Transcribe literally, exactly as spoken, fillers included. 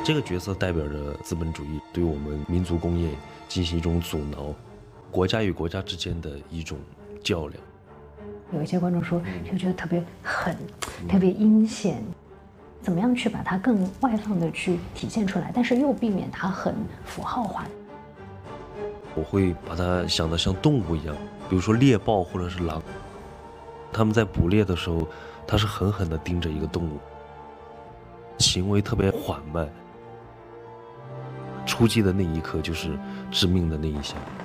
这个角色代表着资本主义对我们民族工业进行一种阻挠，国家与国家之间的一种较量。 有一些观众说就觉得特别狠，特别阴险，怎么样去把它更外放的去体现出来，但是又避免它很符号化。 我会把它想得像动物一样，比如说猎豹或者是狼，他们在捕猎的时候，它是狠狠地盯着一个动物，行为特别缓慢，出击的那一刻就是致命的那一下。